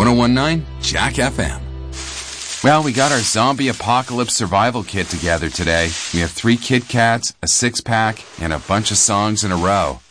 1019 Jack FM. Well, we got our zombie apocalypse survival kit together today. We have 3 Kit Kats, a 6-pack, and a bunch of songs in a row.